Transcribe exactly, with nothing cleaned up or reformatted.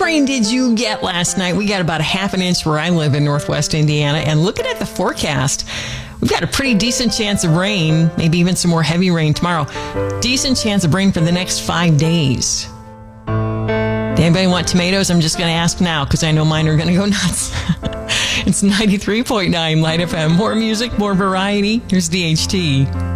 rain did you get last night? We got about a half an inch where I live in Northwest Indiana. And looking at the forecast, we've got a pretty decent chance of rain, maybe even some more heavy rain tomorrow. Decent chance of rain for the next five days. Anybody want tomatoes? I'm just going to ask now because I know mine are going to go nuts. It's ninety-three point nine Light F M. More music, more variety. Here's D H T.